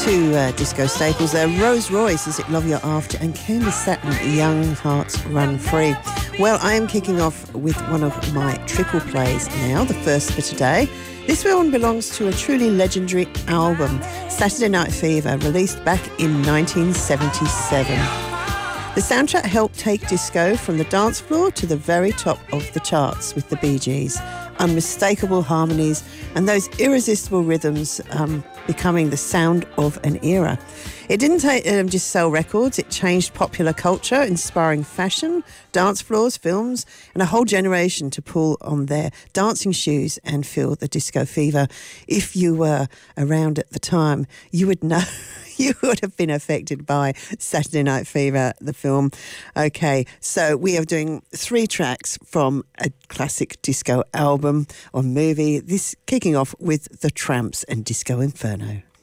Two disco staples there. Rose Royce, Is It Love You're After, and Candace Satin, Young Hearts Run Free. Well, I am kicking off with one of my triple plays now, the first for today. This one belongs to a truly legendary album, Saturday Night Fever, released back in 1977. The soundtrack helped take disco from the dance floor to the very top of the charts with the Bee Gees. Unmistakable harmonies and those irresistible rhythms becoming the sound of an era. It didn't just sell records, it changed popular culture, inspiring fashion, dance floors, films, and a whole generation to pull on their dancing shoes and feel the disco fever. If you were around at the time, you would know. You would have been affected by Saturday Night Fever, the film. Okay, so we are doing 3 tracks from a classic disco album or movie. This kicking off with The Tramps and Disco Inferno.